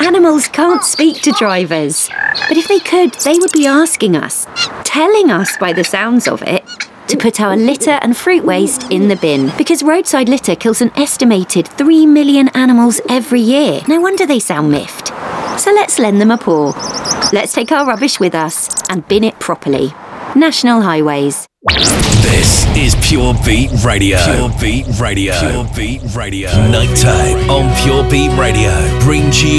Animals can't speak to drivers. But if they could, they would be asking us, telling us by the sounds of it, to put our litter and fruit waste in the bin. Because roadside litter kills an estimated 3 million animals every year. No wonder they sound miffed. So let's lend them a paw. Let's take our rubbish with us and bin it properly. National Highways. This is Pure Beat Radio. Pure Beat Radio. Pure Beat Radio. Nighttime on Pure Beat Radio brings you